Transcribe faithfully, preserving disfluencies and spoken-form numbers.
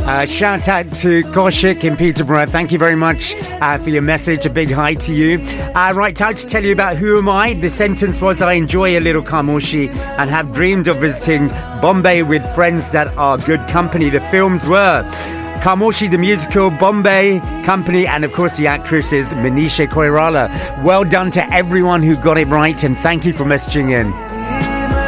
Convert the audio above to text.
Uh, shout out to Kaushik in Peterborough. Thank you very much uh, for your message. A big hi to you. Uh, right, time to tell you about who am I. The sentence was, I enjoy a little Khamoshi and have dreamed of visiting Bombay with friends that are good company. The films were Khamoshi the musical, Bombay Company, and of course the actress is Manisha Koirala. Well done to everyone who got it right, and thank you for messaging in.